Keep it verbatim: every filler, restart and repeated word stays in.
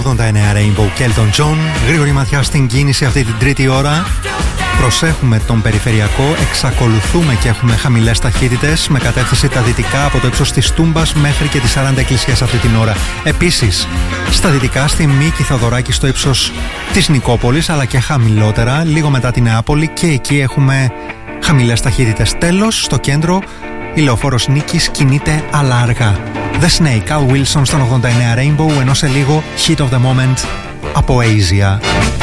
ογδόντα εννέα Rainbow, Kelton John. Γρήγορη ματιά στην κίνηση αυτή την τρίτη ώρα. Προσέχουμε τον περιφερειακό, εξακολουθούμε και έχουμε χαμηλές ταχύτητες με κατεύθυνση τα δυτικά από το ύψος της Τούμπας μέχρι και τις σαράντα εκκλησίες αυτή την ώρα. Επίσης, στα δυτικά στη Μίκη Θοδωράκη στο ύψος της Νικόπολης, αλλά και χαμηλότερα, λίγο μετά την Νεάπολη, και εκεί έχουμε χαμηλές ταχύτητες. Τέλος, στο κέντρο, η λεωφόρος Νίκης κινείται αλλά αργά. The Snake, Al Wilson στον ογδόντα εννέα Rainbow, ενώ σε λίγο Hit of the Moment από Asia.